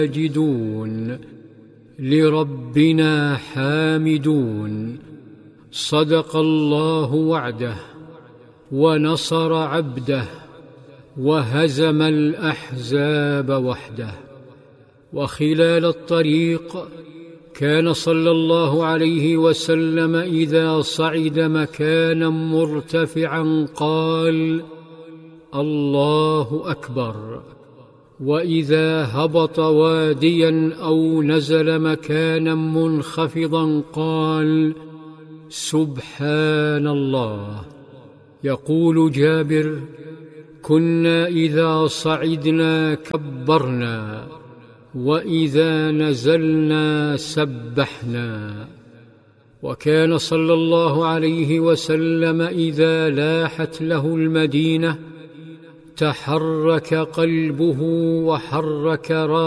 ساجدون لربنا حامدون. صدق الله وعده ونصر عبده وهزم الأحزاب وحده. وخلال الطريق كان صلى الله عليه وسلم إذا صعد مكانا مرتفعا قال: الله أكبر. وإذا هبط واديا أو نزل مكانا منخفضا قال: سبحان الله. يقول جابر: كنا إذا صعدنا كبرنا وإذا نزلنا سبحنا. وكان صلى الله عليه وسلم إذا لاحت له المدينة تحرك قلبه وحرك